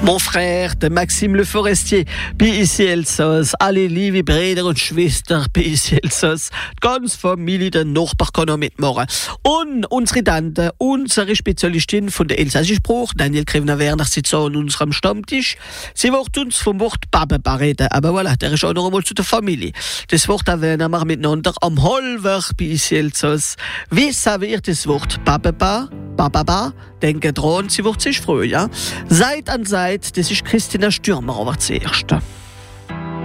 Mon frère, der Maxime Le Forestier, ici Elsass, alle liebe Brüder und Schwestern, ici Elsass, die ganze Familie, der Nachbar kann noch mitmachen. Und unsere Tante, unsere Spezialistin von der elsassischen Spruch, Daniel Krevner-Werner, sitzt an unserem Stammtisch. Sie wird uns vom Wort Bababa reden, aber voilà, der ist auch noch einmal zu der Familie. Das Wort erwähnen wir miteinander am Halbwerk ici Elsass. Wie serviert das Wort Bababa? Bababa, denke dran, sie wird sich freuen, ja? Seit an Seit, das ist Christina Stürmer, aber zuerst.